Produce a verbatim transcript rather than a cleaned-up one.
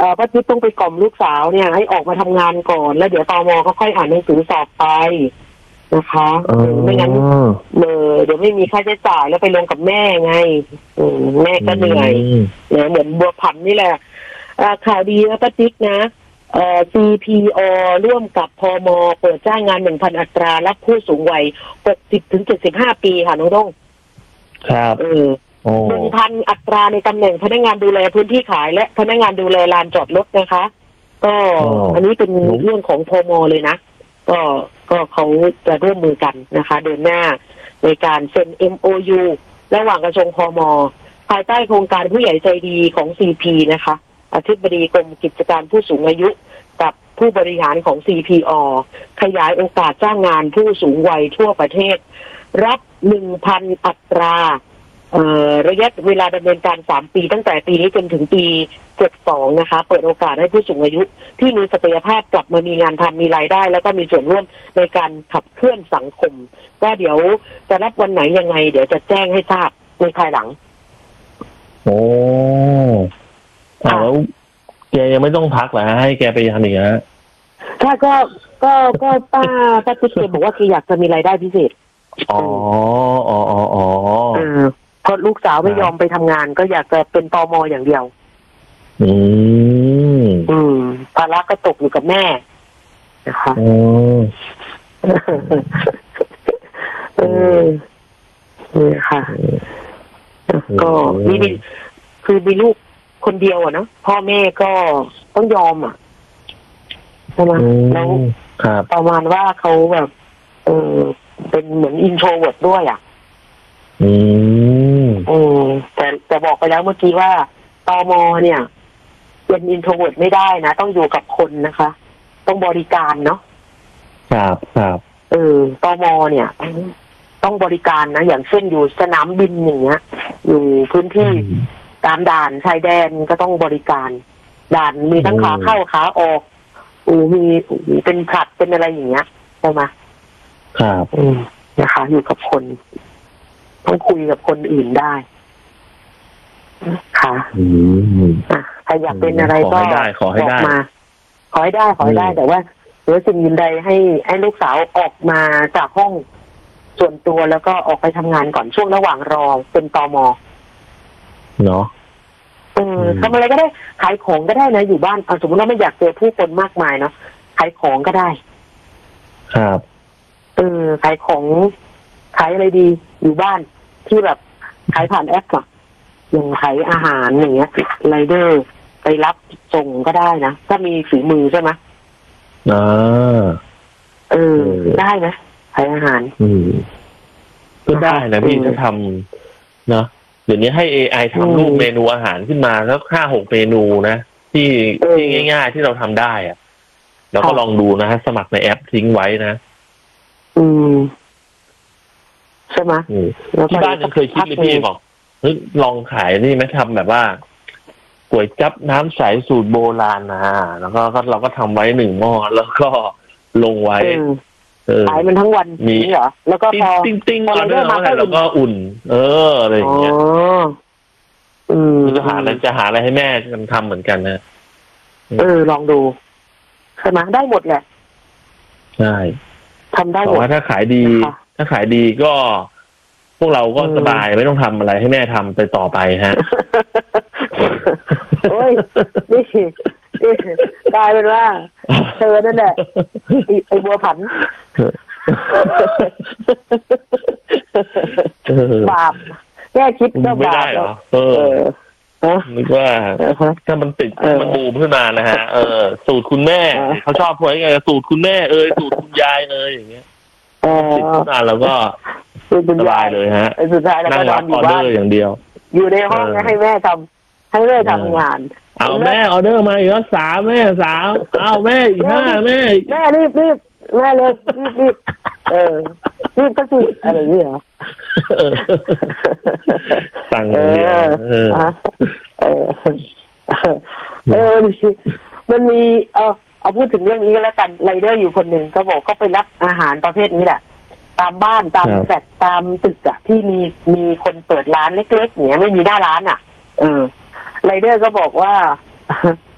อป้าจิ๊บต้องไปกล่อมลูกสาวเนี่ยให้ออกมาทำงานก่อนแล้วเดี๋ยวตมก็ค่อยอ่านหนังสือสอบไปนะคะไม่งั้นเเดี๋ยวไม่มีค่าใช้จ่ายแล้วไปลงกับแม่ไงแม่ก็เหนื่อยเนี่ยเหมือนบัวผันนี่แหละข่าวดีนะป้าจิ๊บนะเอ่อ ซี พี อ ร่วมกับพม.เปิดจ้างงาน หนึ่งพัน อัตรารับผู้สูงวัย หกสิบถึงเจ็ดสิบห้า ปีค่ะน้องด้งครับเออ หนึ่งพัน อัตราในตำแหน่งพนักงานดูแลพื้นที่ขายและพนักงานดูแลลานจอดรถนะคะก็อันนี้เป็นเรื่องของพม.เลยนะก็ก็เขาจะร่วมมือกันนะคะเดินหน้าในการเซ็น เอ็ม โอ ยู ระหว่างกระทรวงพม.ภายใต้โครงการผู้ใหญ่ใจดีของ ซี พี นะคะอธิบดีกรมกิจการผู้สูงอายุกับผู้บริหารของ ซี พี อ ขยายโอกาสจ้างงานผู้สูงวัยทั่วประเทศรับ หนึ่งพัน อัตราระยะเวลาดำเนินการสามปีตั้งแต่ปีนี้จนถึงปีเจ็ดสิบสองนะคะเปิดโอกาสให้ผู้สูงอายุที่มีศักยภาพกลับมามีงานทำมีรายได้แล้วก็มีส่วนร่วมในการขับเคลื่อนสังคมก็เดี๋ยวจะรับวันไหนยังไงเดี๋ยวจะแจ้งให้ทราบในภายหลังโอ้แล้วแกยังไม่ต้องพักเหรอให้แกไปทำอย่างนี้ถ้าก็ก็ก็ป้าป้าติ๊กเกบอกว่าคืออยากจะมีรายได้พิเศษอ๋ออ๋ออ๋ออ๋อเพราะลูกสาวไม่ยอมไปทำงานก็อยากจะเป็นตม.อย่างเดียวอืมอืมภาระก็ตกอยู่กับแม่นะคะอืมเออนี่ค่ะก็มีคือมีลูกคนเดียวอ่ะเนาะพ่อแม่ก็ต้องยอมอ่ะใช่ไหมแล้วประมาณว่าเขาแบบเออเป็นเหมือนอินโทรเวิร์ตด้วยอ่ะอืมอืมแต่แต่บอกไปแล้วเมื่อกี้ว่าตม.เนี่ยเป็นอินโทรเวิร์ตไม่ได้นะต้องอยู่กับคนนะคะต้องบริการเนาะครับครับเออตม.เนี่ยต้องบริการนะอย่างเช่นอยู่สนามบินอย่างเงี้ยอยู่พื้นที่ตามด่านชายแดนก็ต้องบริการด่านมีทั้งขาเข้าขาออกอูมีเป็นผลัดเป็นอะไรอย่างเงี้ยใช่ไหมครับอืมนะคะอยู่กับคนต้องคุยกับคนอื่นได้ค่ะอืมอ่ะใครอยากเป็นอะไรก็ขอให้ได้มาขอให้ได้ขอให้ได้แต่ว่าหรือสิ่งอื่นใดให้ให้ลูกสาวออกมาจากห้องส่วนตัวแล้วก็ออกไปทำงานก่อนช่วงระหว่างรอเป็นตม. เนาะเออทำอะไรก็ได้ขายของก็ได้นะอยู่บ้านเอาสมมติว่าไม่อยากเจอผู้คนมากมายเนาะขายของก็ได้ครับเออขายของขายอะไรดีอยู่บ้านที่แบบขายผ่านแอปอะอย่างขายอาหารอย่างเงี้ยไรเดอร์ไปรับส่งก็ได้นะถ้ามีฝีมือใช่ไหมอ่าเออได้นะขายอาหารอืมก็ได้นะพี่ถ้าทำเนาะเดี๋ยวนี้ให้ เอ ไอ ทำรูปเมนูอาหารขึ้นมาแล้วห้าหกเมนูนะที่ที่ง่ายๆที่เราทำได้อะเราก็ลองดูนะฮะสมัครในแอปทิ้งไว้นะอืมใช่ไหมที่บ้านยังเคยคิดเลยพี่บอกเฮ้ยลองขายนี่ไหมทำแบบว่าก๋วยจั๊บน้ำใสสูตรโบราณนะแล้วก็เราก็ทำไว้หนึ่งหม้อแล้วก็ลงไว้ขายมันทั้งวันมีเหรอแล้วก็พอติ้งติ้งออเดอร์มาแล้วก็อุ่นเอออะไรอย่างเงี้ยอืมจะหาอะไรจะหาอะไรให้แม่ทำเหมือนกันนะเออลองดูใช่ไหมได้หมดแหละใช่ทำได้หมดแต่ว่าถ้าขายดีถ้าขายดีก็พวกเราก็สบายไม่ต้องทำอะไรให้แม่ทำไปต่อไปฮะโอ้ยนี่กลายเป็นว่าเธอนั่นแหละไอ้บัวผันบาปแค่คิดก็บาปแล้วเออนึกว่าถ้ามันติดมันบูมขึ้นมานะฮะเออสูตรคุณแม่เขาชอบพูดไงสูตรคุณแม่เอ่ยสูตรคุณยายเอ่ยอย่างเงี้ยติดขึ้นมาแล้วก็สบายเลยฮะสุดท้ายแล้วก็นอนอยู่บ้านอย่างเดียวอยู่ในห้องให้แม่ทำให้แม่ทำงานเอาแม่ออเดอร์มาอีกแล้วสามแม่สามเอาแม่อีกห้าแม่แม่รีบรีบแม่เลยรีบรีบเออรีบก็สิอะไรอย่างเงี้ยสั่งเดียวเออเออเออมันมีเออเอาพูดถึงเรื่องนี้ก็แล้วกันไรเดอร์อยู่คนหนึ่งก็บอกก็ไปรับอาหารประเภทนี้แหละตามบ้านตามแฟลตตามตึกอะที่มีมีคนเปิดร้านเล็กๆอย่างเงี้ยไม่มีหน้าร้านอะเออไรเดอร์ก็บอกว่า